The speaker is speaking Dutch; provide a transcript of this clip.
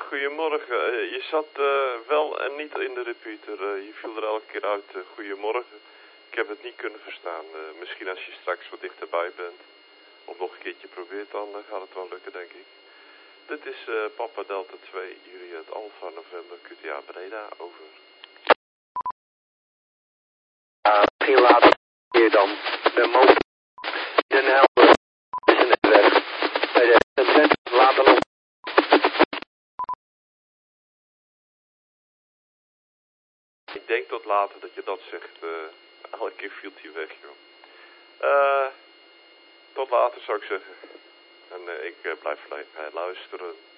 Goedemorgen. Je zat wel en niet in de repeater. Je viel er elke keer uit. Goedemorgen. Ik heb het niet kunnen verstaan. Misschien als je straks wat dichterbij bent. Of nog een keertje probeert, dan gaat het wel lukken, denk ik. Dit is Papa Delta 2, Juliet Alpha November, QTA Breda, over. Misschien later hier dan. De motor Den Helder is een netwerk. Bij de centrum later nog. Ik denk tot later dat je dat zegt. Elke keer viel hij weg, joh. Tot later zou ik zeggen. En ik blijf luisteren.